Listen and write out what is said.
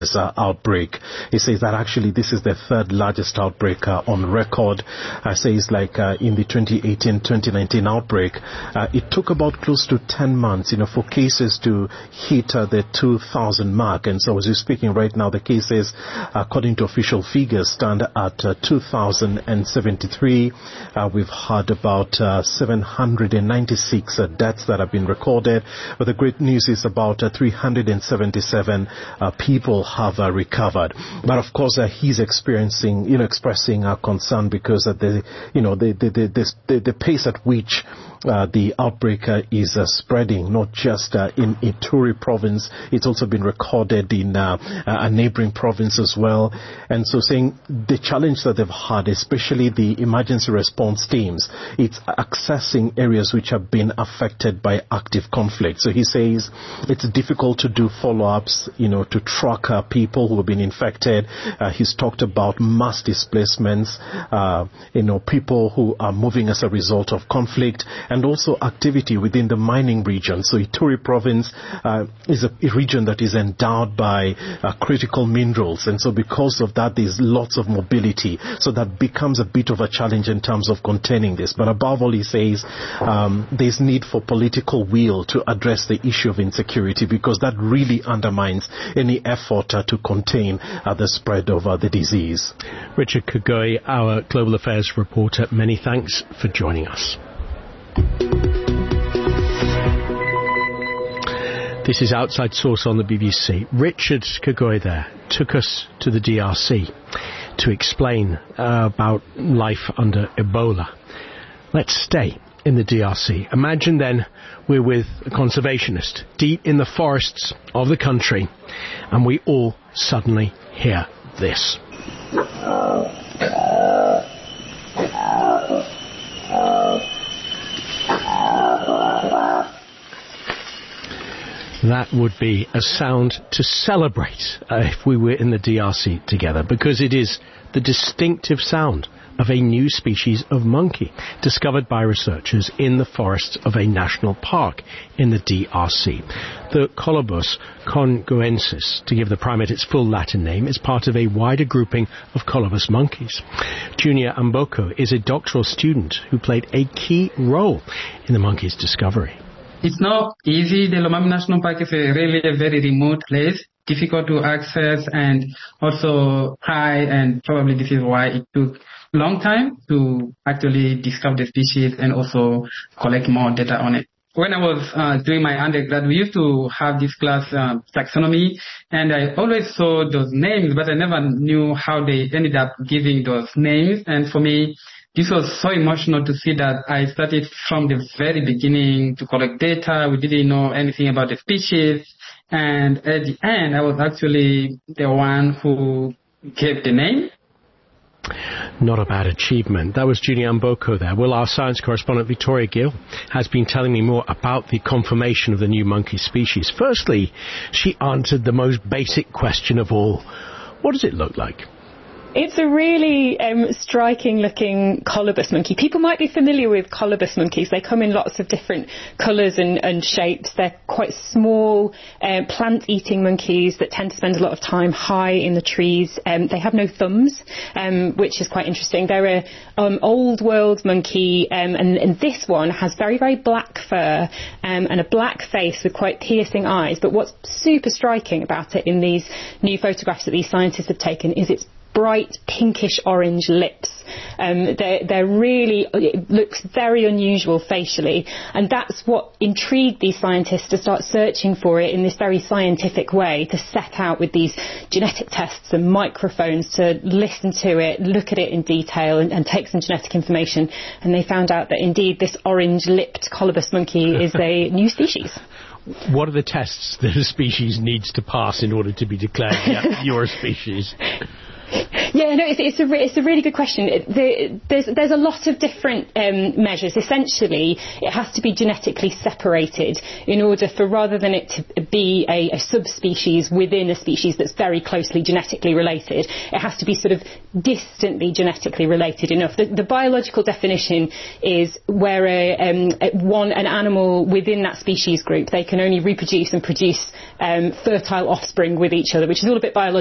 outbreak. He says that actually this is the third largest outbreak on record. Says like in the 2018-2019 outbreak, it took about close to 10 months, for cases to hit the 2,000 mark. And so as we're speaking right now, the cases, according to official figures, stand at 2,073. We've had about 796 deaths that have been recorded. But the great news is about 377 people have recovered. But of course, he's expressing concern because of the pace at which the outbreak is spreading, not just in Ituri province. It's also been recorded in a neighboring province as well. And so saying the challenge that they've had, especially the emergency response teams, it's accessing areas which have been affected by active conflict. So he says it's difficult to do follow-ups, to track people who have been infected. He's talked about mass displacements, people who are moving as a result of conflict, and also activity within the mining region. So Ituri province is a region that is endowed by critical minerals, and so because of that there's lots of mobility, so that becomes a bit of a challenge in terms of containing this. But above all, he says there's need for political will to address the issue of insecurity, because that really undermines any effort to contain the spread of the disease. Richard Kagoi, our Global Affairs reporter, many thanks for joining us. This is Outside Source on the BBC. Richard Kagoi there took us to the DRC to explain about life under Ebola. Let's stay in the DRC. Imagine then we're with a conservationist deep in the forests of the country, and we all suddenly hear this. That would be a sound to celebrate if we were in the DRC together, because it is the distinctive sound of a new species of monkey discovered by researchers in the forests of a national park in the DRC. The Colobus congoensis, to give the primate its full Latin name, is part of a wider grouping of colobus monkeys. Junior Amboko is a doctoral student who played a key role in the monkey's discovery. It's not easy. The Lomami National Park is a very remote place, difficult to access and also high, and probably this is why it took a long time to actually discover the species and also collect more data on it. When I was doing my undergrad, we used to have this class, taxonomy, and I always saw those names, but I never knew how they ended up giving those names. And for me, this was so emotional to see that I started from the very beginning to collect data. We didn't know anything about the species. And at the end, I was actually the one who gave the name. Not a bad achievement. That was Junior Amboko there. Well, our science correspondent Victoria Gill has been telling me more about the confirmation of the new monkey species. Firstly, she answered the most basic question of all. What does it look like? It's a really striking-looking colobus monkey. People might be familiar with colobus monkeys. They come in lots of different colours and shapes. They're quite small, plant-eating monkeys that tend to spend a lot of time high in the trees. They have no thumbs, which is quite interesting. They're an old-world monkey, and this one has very black fur and a black face with quite piercing eyes. But what's super striking about it in these new photographs that these scientists have taken is its bright pinkish orange lips. They're really, it looks very unusual facially, and that's what intrigued these scientists to start searching for it in this very scientific way, to set out with these genetic tests and microphones to listen to it, look at it in detail and take some genetic information. And they found out that indeed this orange-lipped colobus monkey is a new species. What are the tests that a species needs to pass in order to be declared your species? Yeah, no, it's a really good question. There's a lot of different measures. Essentially, it has to be genetically separated in order for, rather than it to be a subspecies within a species that's very closely genetically related, it has to be sort of distantly genetically related enough. The biological definition is where an animal within that species group, they can only reproduce and produce fertile offspring with each other, which is all a bit biological.